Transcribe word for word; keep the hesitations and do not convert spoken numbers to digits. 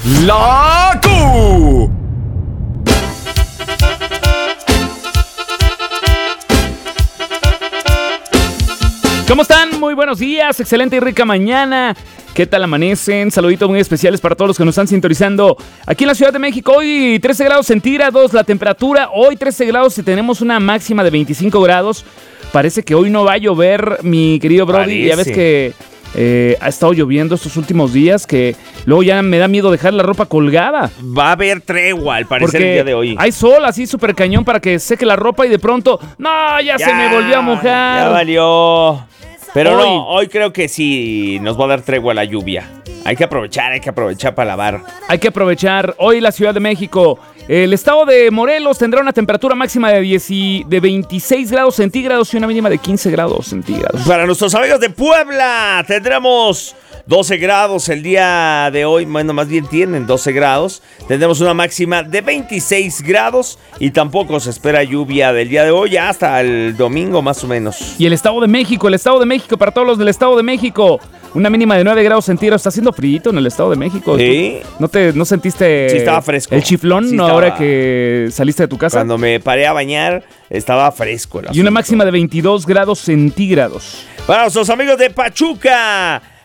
La Q. ¿Cómo están? Muy buenos días, excelente y rica mañana. ¿Qué tal amanecen? Saluditos muy especiales para todos los que nos están sintonizando aquí en la Ciudad de México. Hoy trece grados centígrados la temperatura, hoy trece grados y tenemos una máxima de veinticinco grados. Parece que hoy no va a llover, mi querido Brody. Parece. Ya ves que eh, ha estado lloviendo estos últimos días, que luego ya me da miedo dejar la ropa colgada. Va a haber tregua al parecer Porque el día de hoy. hay sol así súper cañón para que seque la ropa y de pronto, ¡no! Ya, se me volvió a mojar. Ya valió. Pero Hoy- no, hoy creo que sí nos va a dar tregua la lluvia. Hay que aprovechar, hay que aprovechar para lavar. Hay que aprovechar. Hoy la Ciudad de México, el estado de Morelos tendrá una temperatura máxima de, diez y- de veintiséis grados centígrados y una mínima de quince grados centígrados. Para nuestros amigos de Puebla, tendremos doce grados el día de hoy. Bueno, más bien tienen doce grados. Tendremos una máxima de veintiséis grados y tampoco se espera lluvia del día de hoy ya hasta el domingo más o menos. Y el estado de México, el estado de México, para todos los del estado de México, una mínima de nueve grados centígrados. Está haciendo frío en el estado de México. Sí. ¿Tú ¿No, te, ¿No sentiste Sí, estaba fresco. el chiflón Sí, no, estaba- ahora que saliste de tu casa? Cuando me paré a bañar estaba fresco el Y una asunto. máxima de veintidós grados centígrados. Para nuestros amigos de Pachuca,